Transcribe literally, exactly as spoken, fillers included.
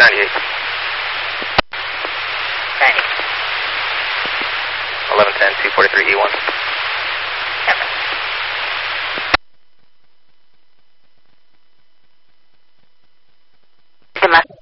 ninety-eight. ninety. eleven ten, two forty-three E one. Domestic.